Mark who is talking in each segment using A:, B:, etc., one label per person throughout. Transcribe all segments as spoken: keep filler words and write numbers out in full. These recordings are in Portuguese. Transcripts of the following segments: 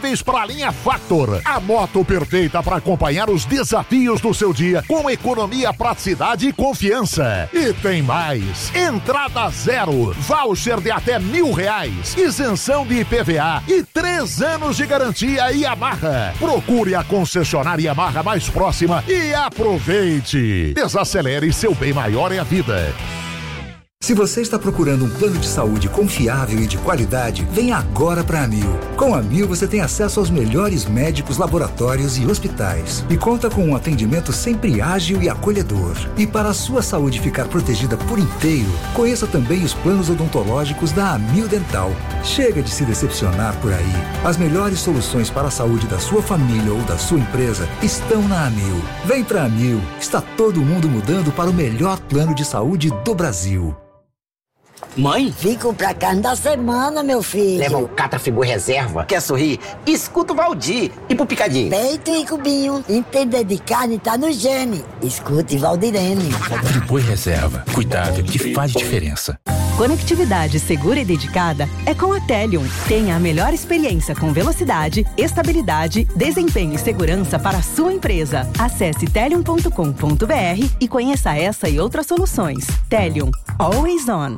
A: disponíveis para a linha Factor. A moto perfeita para acompanhar os desafios do seu dia com economia, praticidade e confiança. E tem mais. Entrada zero. Voucher de até mil reais. Isenção de I P V A e três anos de garantia Yamaha. Procure a concessionária Yamaha mais próxima e aproveite. Desacelere, seu bem maior é a vida.
B: Se você está procurando um plano de saúde confiável e de qualidade, venha agora para a Amil. Com a Amil você tem acesso aos melhores médicos, laboratórios e hospitais. E conta com um atendimento sempre ágil e acolhedor. E para a sua saúde ficar protegida por inteiro, conheça também os planos odontológicos da Amil Dental. Chega de se decepcionar por aí. As melhores soluções para a saúde da sua família ou da sua empresa estão na Amil. Vem para a Amil. Está todo mundo mudando para o melhor plano de saúde do Brasil.
C: Mãe? Fico pra carne da semana, meu filho.
D: Leva um Catafigu reserva. Quer sorrir? Escuta o Valdir. E pro picadinho?
C: Peito e cubinho. Entender de carne tá no gene. Escute Valdirene.
E: Friboi reserva. Cuidado que faz diferença.
F: Conectividade segura e dedicada é com a Telium. Tenha a melhor experiência com velocidade, estabilidade, desempenho e segurança para a sua empresa. Acesse telium ponto com ponto b r e conheça essa e outras soluções. Telium. Always on.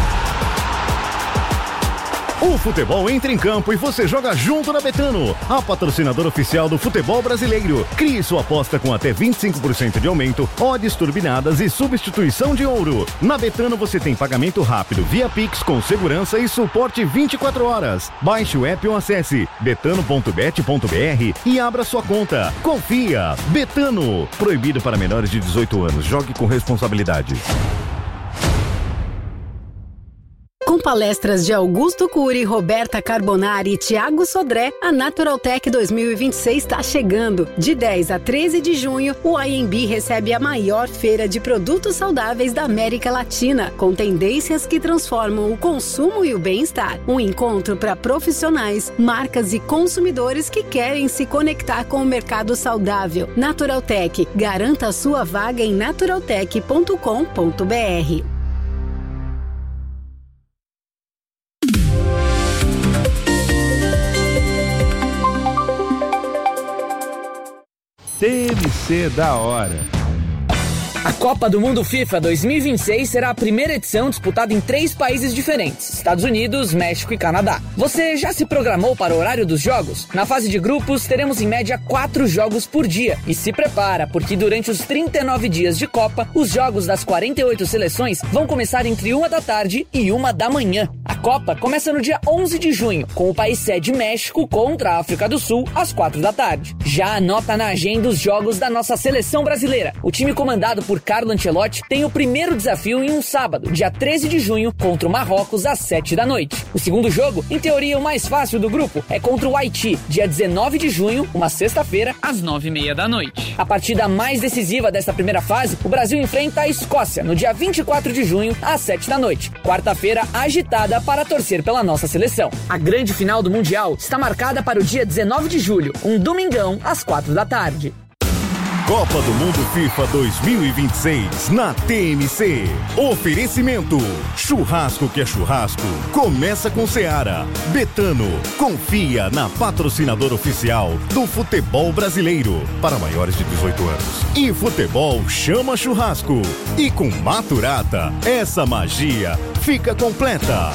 G: O futebol entra em campo e você joga junto na Betano, a patrocinadora oficial do futebol brasileiro. Crie sua aposta com até vinte e cinco por cento de aumento, odds turbinadas e substituição de ouro. Na Betano você tem pagamento rápido via Pix com segurança e suporte vinte e quatro horas. Baixe o app ou acesse betano ponto bet ponto b r e abra sua conta. Confia! Betano. Proibido para menores de dezoito anos. Jogue com responsabilidade.
H: Com palestras de Augusto Cury, Roberta Carbonari e Thiago Sodré, a Naturaltech dois mil e vinte e seis está chegando. De dez a treze de junho, o I M B recebe a maior feira de produtos saudáveis da América Latina, com tendências que transformam o consumo e o bem-estar. Um encontro para profissionais, marcas e consumidores que querem se conectar com o mercado saudável. Naturaltech, garanta a sua vaga em naturaltech ponto com ponto b r.
I: T M C da hora.
J: A Copa do Mundo FIFA dois mil e vinte e seis será a primeira edição disputada em três países diferentes: Estados Unidos, México e Canadá. Você já se programou para o horário dos jogos? Na fase de grupos, teremos em média quatro jogos por dia. E se prepara, porque durante os trinta e nove dias de Copa, os jogos das quarenta e oito seleções vão começar entre uma da tarde e uma da manhã. A Copa começa no dia onze de junho, com o país sede México contra a África do Sul, às quatro da tarde. Já anota na agenda os jogos da nossa seleção brasileira. O time comandado por Carlo Ancelotti tem o primeiro desafio em um sábado, dia treze de junho, contra o Marrocos, às sete da noite. O segundo jogo, em teoria o mais fácil do grupo, é contra o Haiti, dia dezenove de junho, uma sexta-feira, às nove e meia da noite. A partida mais decisiva desta primeira fase, o Brasil enfrenta a Escócia, no dia vinte e quatro de junho, às sete da noite. Quarta-feira agitada para torcer pela nossa seleção. A grande final do Mundial está marcada para o dia dezenove de julho, um domingão, às quatro da tarde.
G: Copa do Mundo FIFA dois mil e vinte e seis na T M C. Oferecimento: churrasco que é churrasco. Começa com Seara. Betano. Confia na patrocinadora oficial do futebol brasileiro para maiores de dezoito anos. E futebol chama churrasco. E com Maturata, essa magia fica completa.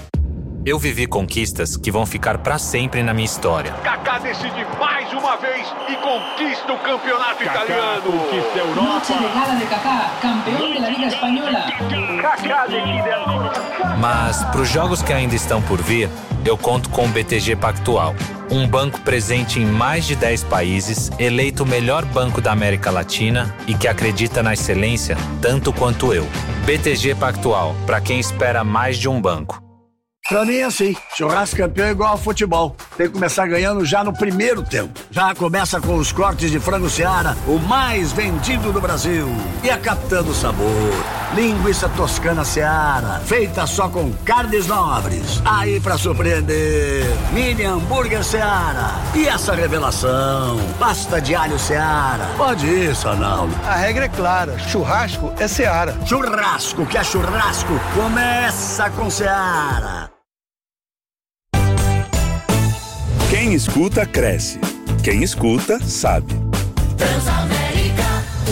K: Eu vivi conquistas que vão ficar pra sempre na minha história.
L: Kaká decide mais uma vez e conquista o campeonato
M: Kaká
L: italiano.
M: Conquista a Europa.
N: Noche de gala de Kaká, campeão da Liga Espanhola.
L: Kaká decide agora.
K: Mas pros jogos que ainda estão por vir, eu conto com o B T G Pactual. Um banco presente em mais de dez países, eleito o melhor banco da América Latina e que acredita na excelência tanto quanto eu. B T G Pactual, pra quem espera mais de um banco.
O: Pra mim é assim, churrasco campeão é igual ao futebol. Tem que começar ganhando já no primeiro tempo. Já começa com os cortes de frango Seara, o mais vendido do Brasil. E a Capitã do Sabor, linguiça toscana Seara, feita só com carnes nobres. Aí pra surpreender, mini hambúrguer Seara. E essa revelação, pasta de alho Seara. Pode ir, Sanaldo.
P: A regra é clara, churrasco é Seara.
O: Churrasco que é churrasco, começa com Seara. Quem
M: Quem escuta, cresce. Quem escuta, sabe.
Q: Transamérica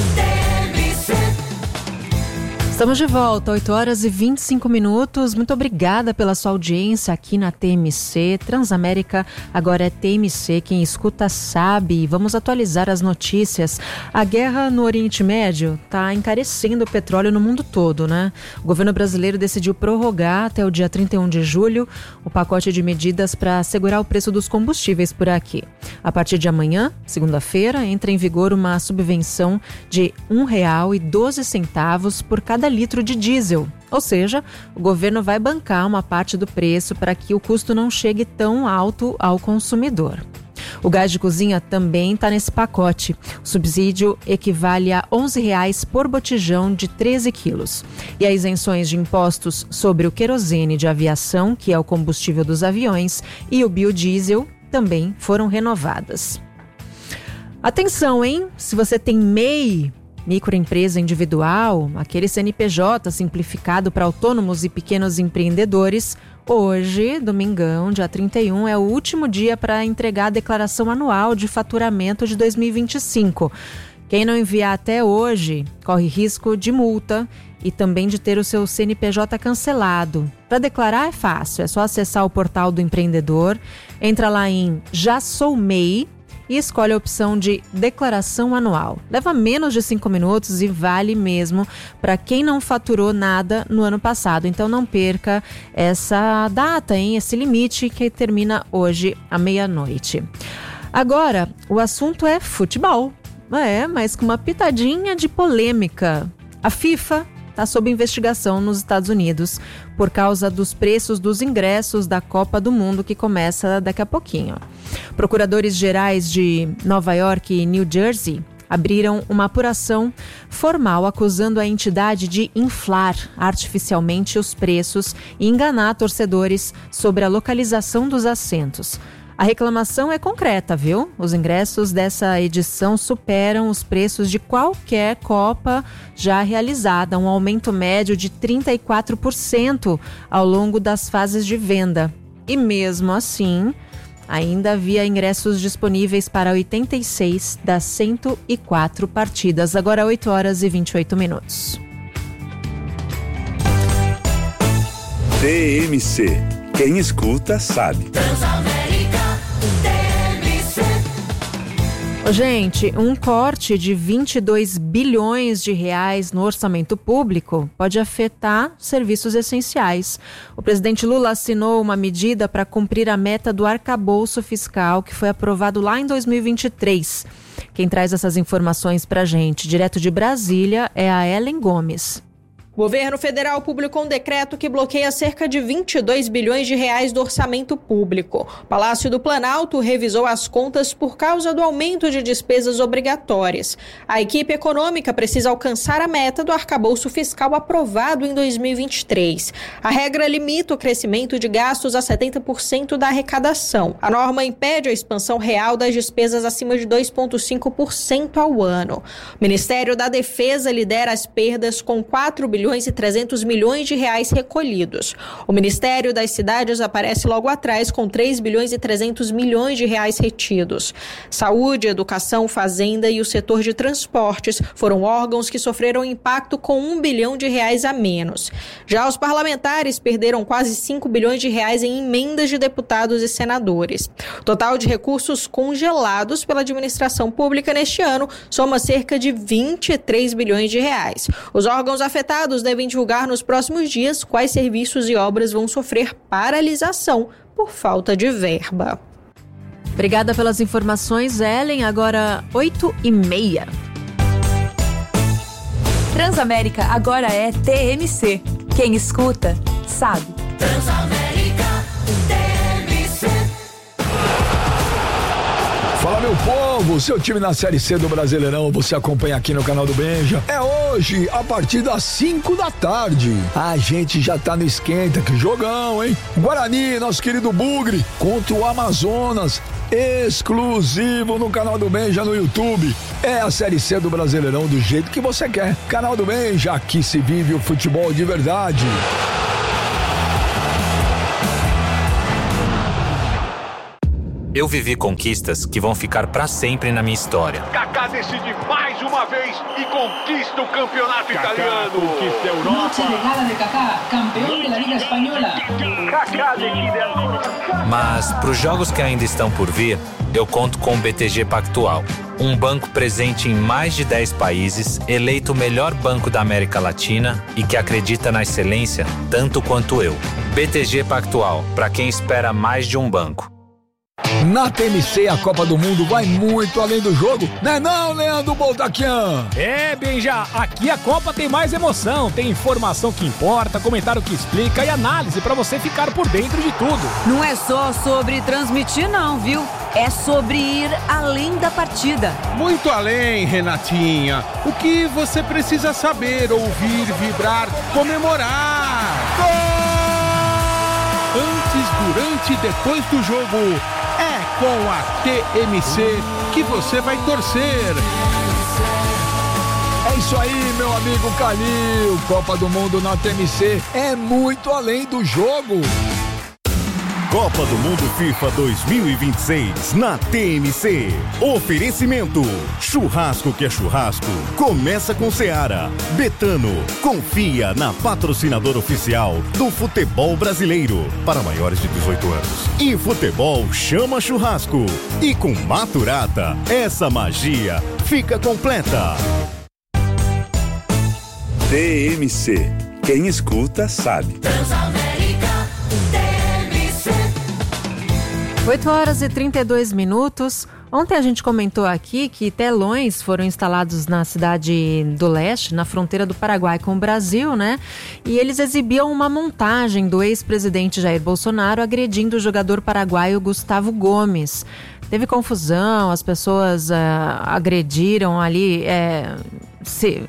Q: T M C.
R: Estamos de volta, oito horas e vinte e cinco minutos. Muito obrigada pela sua audiência aqui na T M C. Transamérica agora é T M C. Quem escuta sabe. Vamos atualizar as notícias. A guerra no Oriente Médio está encarecendo o petróleo no mundo todo, né? O governo brasileiro decidiu prorrogar até o dia trinta e um de julho o pacote de medidas para segurar o preço dos combustíveis por aqui. A partir de amanhã, segunda-feira, entra em vigor uma subvenção de um real e doze centavos por cada litro de diesel. Ou seja, o governo vai bancar uma parte do preço para que o custo não chegue tão alto ao consumidor. O gás de cozinha também está nesse pacote. O subsídio equivale a onze reais por botijão de treze quilos. E as isenções de impostos sobre o querosene de aviação, que é o combustível dos aviões, e o biodiesel também foram renovadas. Atenção, hein? Se você tem M E I, microempresa individual, aquele C N P J simplificado para autônomos e pequenos empreendedores, hoje, domingão, dia trinta e um, é o último dia para entregar a declaração anual de faturamento de dois mil e vinte e cinco. Quem não enviar até hoje corre risco de multa e também de ter o seu C N P J cancelado. Para declarar é fácil, é só acessar o portal do empreendedor, entra lá em Já Sou M E I e escolhe a opção de declaração anual. Leva menos de cinco minutos e vale mesmo para quem não faturou nada no ano passado. Então não perca essa data, hein? Esse limite que termina hoje à meia-noite. Agora, o assunto é futebol. É, mas com uma pitadinha de polêmica. A FIFA está sob investigação nos Estados Unidos por causa dos preços dos ingressos da Copa do Mundo, que começa daqui a pouquinho. Procuradores gerais de Nova York e New Jersey abriram uma apuração formal acusando a entidade de inflar artificialmente os preços e enganar torcedores sobre a localização dos assentos. A reclamação é concreta, viu? Os ingressos dessa edição superam os preços de qualquer Copa já realizada, um aumento médio de trinta e quatro por cento ao longo das fases de venda. E mesmo assim, ainda havia ingressos disponíveis para oitenta e seis das cento e quatro partidas. Agora oito horas e vinte e oito minutos.
M: T M C. Quem escuta, sabe.
R: Gente, um corte de vinte e dois bilhões de reais no orçamento público pode afetar serviços essenciais. O presidente Lula assinou uma medida para cumprir a meta do arcabouço fiscal que foi aprovado lá em dois mil e vinte e três. Quem traz essas informações para a gente, direto de Brasília, é a Ellen Gomes.
S: O governo federal publicou um decreto que bloqueia cerca de vinte e dois bilhões de reais do orçamento público. O Palácio do Planalto revisou as contas por causa do aumento de despesas obrigatórias. A equipe econômica precisa alcançar a meta do arcabouço fiscal aprovado em dois mil e vinte e três. A regra limita o crescimento de gastos a setenta por cento da arrecadação. A norma impede a expansão real das despesas acima de dois vírgula cinco por cento ao ano. O Ministério da Defesa lidera as perdas com quatro bilhões e trezentos milhões de reais recolhidos. O Ministério das Cidades aparece logo atrás com três bilhões e trezentos milhões de reais retidos. Saúde, educação, fazenda e o setor de transportes foram órgãos que sofreram impacto com um bilhão de reais a menos. Já os parlamentares perderam quase cinco bilhões de reais em emendas de deputados e senadores. O total de recursos congelados pela administração pública neste ano soma cerca de vinte e três bilhões de reais. Os órgãos afetados devem divulgar nos próximos dias quais serviços e obras vão sofrer paralisação por falta de verba.
R: Obrigada pelas informações, Ellen. Agora, oito e meia.
F: Transamérica agora é T M C. Quem escuta, sabe.
Q: Transamérica T M C.
T: Fala, meu povo, seu time na Série C do Brasileirão, você acompanha aqui no canal do Benja. É hoje, a partir das cinco da tarde. A gente já tá no esquenta, que jogão, hein? Guarani, nosso querido Bugre, contra o Amazonas, exclusivo no canal do Benja no YouTube. É a Série C do Brasileirão do jeito que você quer. Canal do Benja, aqui se vive o futebol de verdade.
K: Eu vivi conquistas que vão ficar pra sempre na minha história.
L: Kaká decide mais uma vez e conquista o campeonato Kaká italiano. Conquista a Europa.
N: Noche de gala de Kaká, campeão da Liga Espanhola.
L: Kaká decide ancora.
K: Mas pros jogos que ainda estão por vir, eu conto com o B T G Pactual. Um banco presente em mais de dez países, eleito o melhor banco da América Latina e que acredita na excelência tanto quanto eu. B T G Pactual, para quem espera mais de um banco.
T: Na T M C, a Copa do Mundo vai muito além do jogo, né não, Leandro Boltaquian?
U: É, Benja, aqui a Copa tem mais emoção, tem informação que importa, comentário que explica e análise pra você ficar por dentro de tudo.
V: Não é só sobre transmitir não, viu? É sobre ir além da partida.
I: Muito além, Renatinha. O que você precisa saber, ouvir, vibrar, comemorar. Gol! Antes, durante e depois do jogo. É com a T M C que você vai torcer.
T: É isso aí, meu amigo Calil. Copa do Mundo na T M C é muito além do jogo.
G: Copa do Mundo FIFA dois mil e vinte e seis na T M C. Oferecimento: churrasco que é churrasco. Começa com Seara. Betano. Confia na patrocinadora oficial do futebol brasileiro para maiores de dezoito anos. E futebol chama churrasco. E com Maturata, essa magia fica completa.
M: T M C. Quem escuta sabe.
R: oito horas e trinta e dois minutos. Ontem a gente comentou aqui que telões foram instalados na cidade do leste, na fronteira do Paraguai com o Brasil, né? E eles exibiam uma montagem do ex-presidente Jair Bolsonaro agredindo o jogador paraguaio Gustavo Gomes. Teve confusão, as pessoas uh, agrediram ali, é, se...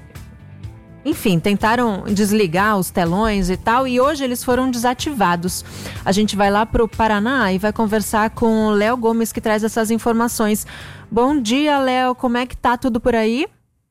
R: Enfim, tentaram desligar os telões e tal, e hoje eles foram desativados. A gente vai lá para o Paraná e vai conversar com o Léo Gomes, que traz essas informações. Bom dia, Léo, como é que tá tudo por aí?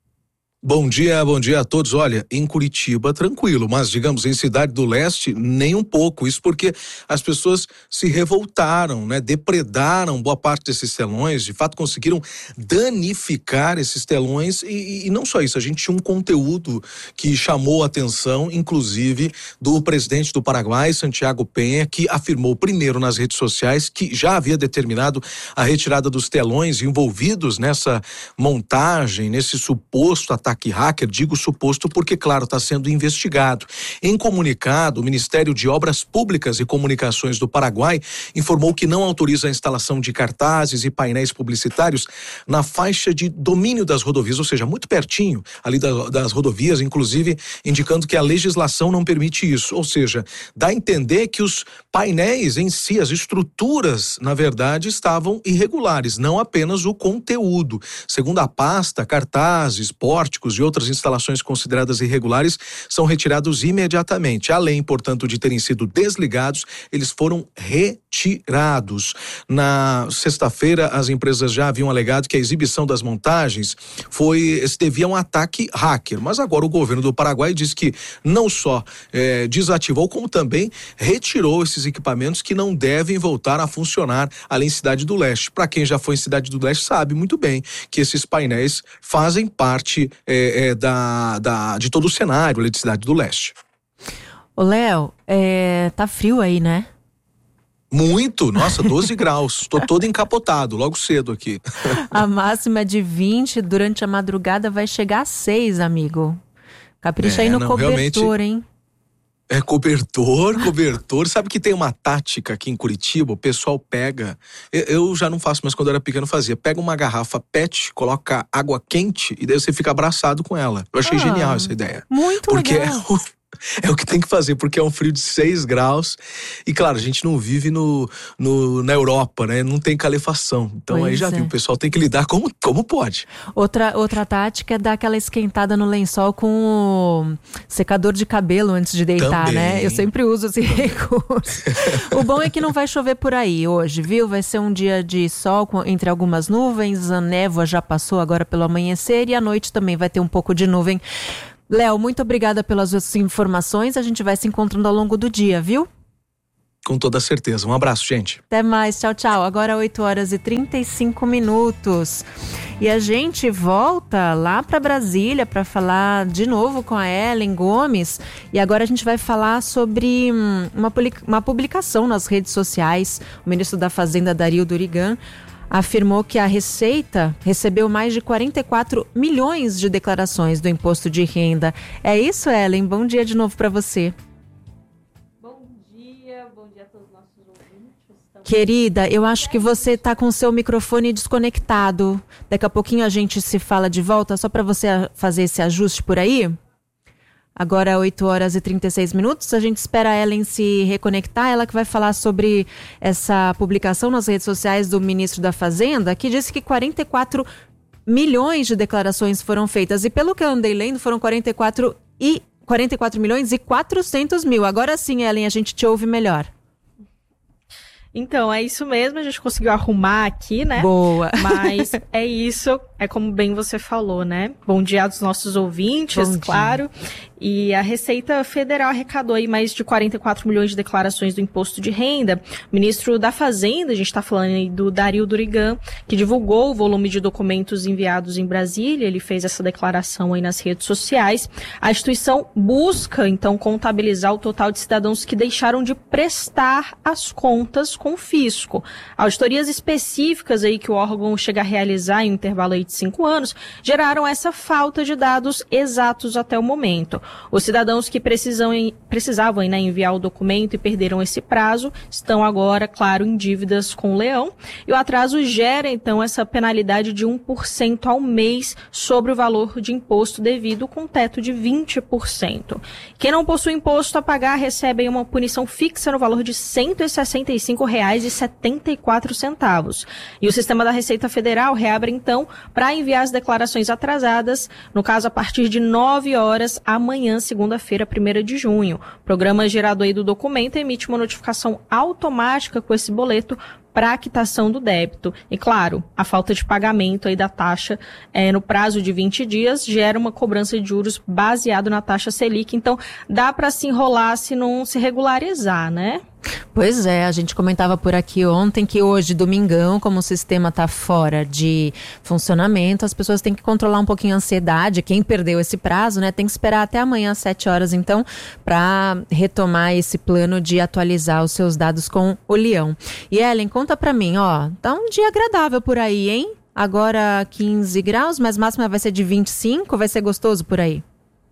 W: Bom dia, bom dia a todos. Olha, em Curitiba, tranquilo, mas digamos, em Cidade do Leste, nem um pouco. Isso porque as pessoas se revoltaram, né? Depredaram boa parte desses telões, de fato conseguiram danificar esses telões e, e não só isso, a gente tinha um conteúdo que chamou a atenção, inclusive, do presidente do Paraguai, Santiago Penha, que afirmou primeiro nas redes sociais que já havia determinado a retirada dos telões envolvidos nessa montagem, nesse suposto ataque ataque hacker, digo suposto porque, claro, está sendo investigado. Em comunicado, o Ministério de Obras Públicas e Comunicações do Paraguai informou que não autoriza a instalação de cartazes e painéis publicitários na faixa de domínio das rodovias, ou seja, muito pertinho ali da, das rodovias, inclusive indicando que a legislação não permite isso, ou seja, dá a entender que os painéis em si, as estruturas, na verdade, estavam irregulares, não apenas o conteúdo. Segundo a pasta, cartazes, pórticos e outras instalações consideradas irregulares são retirados imediatamente. Além, portanto, de terem sido desligados, eles foram retirados. Na sexta-feira, as empresas já haviam alegado que a exibição das montagens foi, se devia a um ataque hacker, mas agora o governo do Paraguai diz que não só é, desativou, como também retirou esses equipamentos que não devem voltar a funcionar ali em Cidade do Leste. Para quem já foi em Cidade do Leste sabe muito bem que esses painéis fazem parte É, é, da, da, de todo o cenário ali de Cidade do Leste.
R: Ô Léo, é, tá frio aí, né?
W: Muito, nossa, doze graus, tô todo encapotado, logo cedo aqui.
R: A máxima é de vinte, durante a madrugada vai chegar a seis, amigo. Capricha é, aí no não, cobertor, hein?
W: É cobertor, cobertor. Sabe que tem uma tática aqui em Curitiba, o pessoal pega, eu já não faço, mas quando eu era pequeno fazia, pega uma garrafa pet, coloca água quente e daí você fica abraçado com ela. Eu achei ah, genial essa ideia.
R: Muito
W: porque
R: legal.
W: É o, é o que tem que fazer, porque é um frio de seis graus e claro, a gente não vive no, no, na Europa, né? Não tem calefação. Então pois aí já é. viu, o pessoal tem que lidar como, como pode.
R: Outra, outra tática é dar aquela esquentada no lençol com o secador de cabelo antes de deitar, também. Né? Eu sempre uso esse recurso. O bom é que não vai chover por aí hoje, viu? Vai ser um dia de sol com, entre algumas nuvens, a névoa já passou agora pelo amanhecer e à noite também vai ter um pouco de nuvem. Léo, muito obrigada pelas suas informações. A gente vai se encontrando ao longo do dia, viu?
W: com toda certeza. Um abraço, gente.
R: Até mais, tchau, tchau. Agora oito horas e trinta e cinco minutos. E a gente volta lá para Brasília para falar de novo com a Ellen Gomes. E agora a gente vai falar sobre hum, uma, uma publicação nas redes sociais. O ministro da Fazenda, Dario Durigan, afirmou que a Receita recebeu mais de quarenta e quatro milhões de declarações do imposto de renda. É isso, Ellen? Bom dia de novo para você. Querida, eu acho que você está com o seu microfone desconectado. Daqui a pouquinho a gente se fala de volta, só para você fazer esse ajuste por aí. Agora oito horas e trinta e seis minutos, a gente espera a Ellen se reconectar, ela que vai falar sobre essa publicação nas redes sociais do ministro da Fazenda, que disse que quarenta e quatro milhões de declarações foram feitas. E pelo que eu andei lendo, foram quarenta e quatro, e, quarenta e quatro milhões e quatrocentos mil. Agora sim, Ellen, a gente te ouve melhor.
S: Então, é isso mesmo, a gente conseguiu arrumar aqui, né?
R: Boa.
S: Mas é isso, é como bem você falou, né? Bom dia aos nossos ouvintes,
R: Bom
S: claro. Dia. E a Receita Federal arrecadou aí mais de quarenta e quatro milhões de declarações do imposto de renda. O ministro da Fazenda, a gente está falando aí do Dario Durigan, que divulgou o volume de documentos enviados em Brasília, ele fez essa declaração aí nas redes sociais. A instituição busca, então, contabilizar o total de cidadãos que deixaram de prestar as contas com o fisco. Auditorias específicas aí que o órgão chega a realizar em um intervalo aí de cinco anos geraram essa falta de dados exatos até o momento. Os cidadãos que precisam, precisavam né, enviar o documento e perderam esse prazo estão agora, claro, em dívidas com o Leão. E o atraso gera, então, essa penalidade de um por cento ao mês sobre o valor de imposto devido com teto de vinte por cento. Quem não possui imposto a pagar recebe uma punição fixa no valor de cento e sessenta e cinco reais e setenta e quatro centavos. E o sistema da Receita Federal reabre, então, para enviar as declarações atrasadas, no caso, a partir de nove horas amanhã, segunda-feira, primeira de junho. O programa gerador aí do documento emite uma notificação automática com esse boleto para a quitação do débito. E, claro, a falta de pagamento aí da taxa é, no prazo de vinte dias gera uma cobrança de juros baseado na taxa Selic. Então, dá para se enrolar se não se regularizar, né?
R: Pois é, a gente comentava por aqui ontem que hoje, domingão, como o sistema está fora de funcionamento, as pessoas têm que controlar um pouquinho a ansiedade. Quem perdeu esse prazo, né, tem que esperar até amanhã às sete horas, então, para retomar esse plano de atualizar os seus dados com o Leão. E Ellen, conta para mim, ó, tá um dia agradável por aí, hein? Agora quinze graus, mas máxima vai ser de vinte e cinco, vai ser gostoso por aí?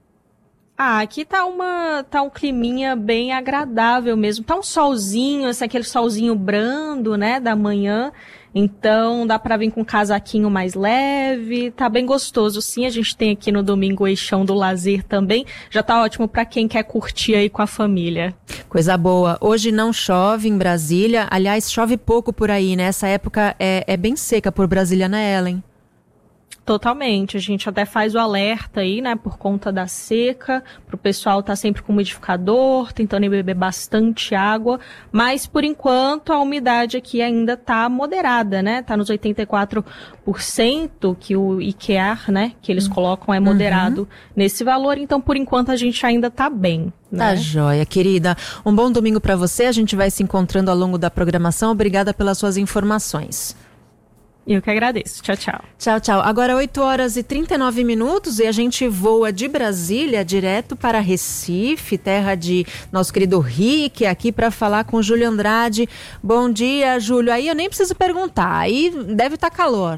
S: Ah, aqui tá uma, tá um climinha bem agradável mesmo. Tá um solzinho, assim, aquele solzinho brando, né, da manhã. Então, dá pra vir com um casaquinho mais leve. Tá bem gostoso, sim. A gente tem aqui no domingo o eixão do lazer também. Já tá ótimo pra quem quer curtir aí com a família.
R: Coisa boa. Hoje não chove em Brasília. Aliás, chove pouco por aí, né? Essa época é, é bem seca por Brasília, né, Ellen?
S: Totalmente, a gente até faz o alerta aí, né, por conta da seca, pro pessoal estar tá sempre com umidificador, tentando beber bastante água, mas por enquanto a umidade aqui ainda tá moderada, né, tá nos oitenta e quatro por cento que o I Q A, né, que eles colocam é moderado uhum. nesse valor, então por enquanto a gente ainda tá bem. Né?
R: Tá joia, querida. Um bom domingo para você, a gente vai se encontrando ao longo da programação, obrigada pelas suas informações.
S: Eu que agradeço. Tchau, tchau.
R: Tchau, tchau. Agora oito horas e trinta e nove minutos e a gente voa de Brasília direto para Recife, terra de nosso querido Rick, aqui para falar com o Júlio Andrade. Bom dia, Júlio. Aí eu nem preciso perguntar, aí deve estar calor.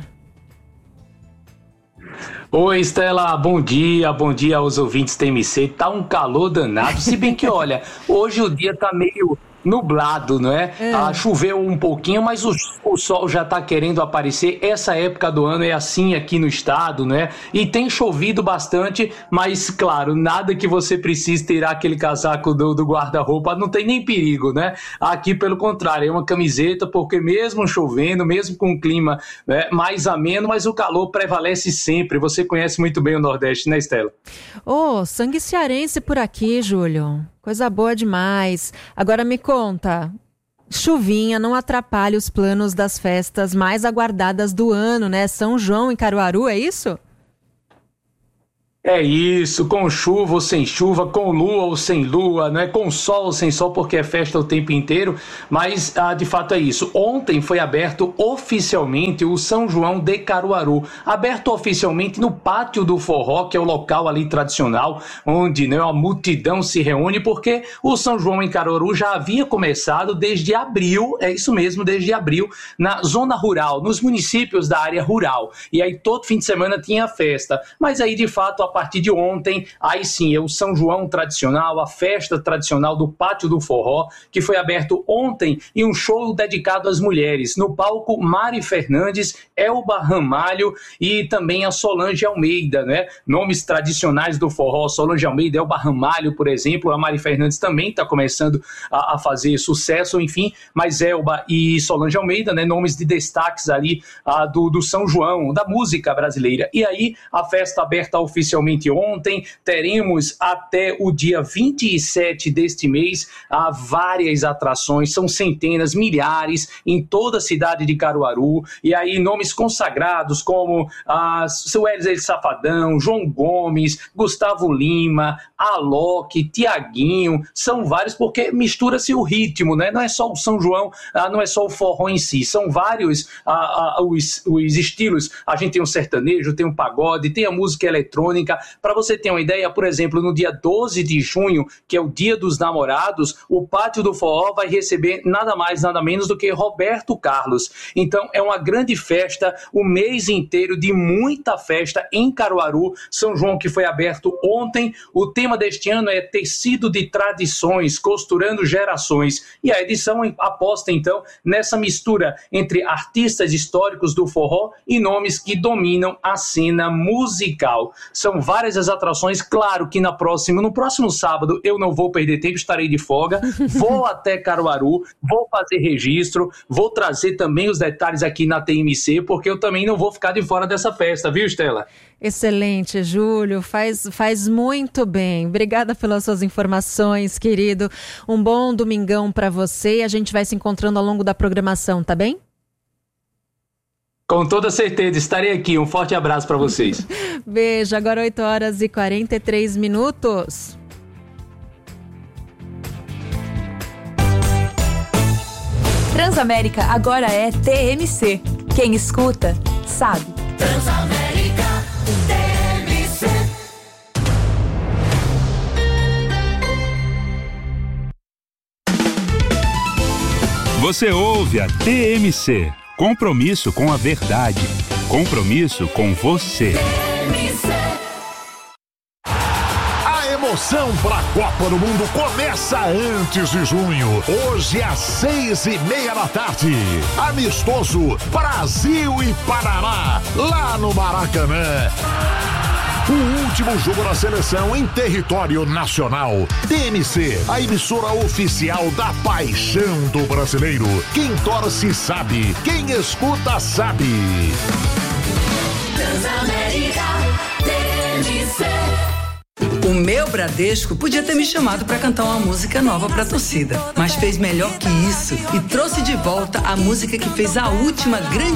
A: Oi, Estela, bom dia, bom dia aos ouvintes T M C. Tá um calor danado, se bem que, olha, hoje o dia tá meio nublado, não é? é. Ah, choveu um pouquinho, mas o, o sol já está querendo aparecer. Essa época do ano é assim aqui no estado, não é? E tem chovido bastante, mas claro, nada que você precise tirar aquele casaco do, do guarda-roupa, não tem nem perigo, né? Aqui, pelo contrário, é uma camiseta, porque mesmo chovendo, mesmo com o clima, né, mais ameno, mas o calor prevalece sempre. Você conhece muito bem o Nordeste, né, Estela?
R: Ô, oh, sangue cearense por aqui, Júlio. Coisa boa demais. Agora me conta, chuvinha não atrapalha os planos das festas mais aguardadas do ano, né? São João em Caruaru, é isso?
A: É isso, com chuva ou sem chuva, com lua ou sem lua, não é com sol ou sem sol, porque é festa o tempo inteiro, mas ah, de fato é isso. Ontem foi aberto oficialmente o São João de Caruaru, aberto oficialmente no Pátio do Forró, que é o local ali tradicional, onde, né, a multidão se reúne, porque o São João em Caruaru já havia começado desde abril, é isso mesmo, desde abril, na zona rural, nos municípios da área rural, e aí todo fim de semana tinha festa, mas aí de fato a A partir de ontem, aí sim, é o São João tradicional, a festa tradicional do Pátio do Forró, que foi aberto ontem, e um show dedicado às mulheres. No palco, Mari Fernandes, Elba Ramalho e também a Solange Almeida, né? Nomes tradicionais do forró, Solange Almeida, Elba Ramalho, por exemplo. A Mari Fernandes também está começando a, a fazer sucesso, enfim, mas Elba e Solange Almeida, né? Nomes de destaques ali a, do, do São João, da música brasileira. E aí, a festa aberta oficialmente ontem, teremos até o dia vinte e sete deste mês há várias atrações, são centenas, milhares em toda a cidade de Caruaru, e aí nomes consagrados como ah, seu Wesley Safadão, João Gomes, Gustavo Lima, Alok, Tiaguinho, são vários porque mistura-se o ritmo, né? Não é só o São João, ah, não é só o forró em si, são vários ah, ah, os, os estilos. A gente tem o sertanejo, tem o pagode, tem a música eletrônica. Para você ter uma ideia, por exemplo, no dia doze de junho, que é o Dia dos Namorados, o Pátio do Forró vai receber nada mais, nada menos do que Roberto Carlos. Então é uma grande festa, o mês inteiro de muita festa em Caruaru, São João que foi aberto ontem. O tema deste ano é Tecido de Tradições, Costurando Gerações. E a edição aposta então nessa mistura entre artistas históricos do forró e nomes que dominam a cena musical. São várias as atrações, claro que na próxima, no próximo sábado eu não vou perder tempo, estarei de folga, vou até Caruaru, vou fazer registro, vou trazer também os detalhes aqui na T M C, porque eu também não vou ficar de fora dessa festa, viu, Estela?
R: Excelente, Júlio, faz, faz muito bem. Obrigada pelas suas informações, querido. Um bom domingão para você e a gente vai se encontrando ao longo da programação, tá bem?
A: Com toda certeza, estarei aqui. Um forte abraço para vocês.
R: Beijo, agora oito horas e quarenta e três minutos.
B: Transamérica agora é T M C. Quem escuta, sabe.
Q: Transamérica T M C.
M: Você ouve a T M C. Compromisso com a verdade. Compromisso com você.
C: A emoção para a Copa do Mundo começa antes de junho. Hoje às seis e meia da tarde. Amistoso Brasil e Paraná, lá no Maracanã. O último jogo da seleção em território nacional. T M C, a emissora oficial da paixão do brasileiro. Quem torce sabe, quem escuta sabe.
Q: Transamérica T M C.
D: O meu Bradesco podia ter me chamado para cantar uma música nova para a torcida, mas fez melhor que isso e trouxe de volta a música que fez a última grande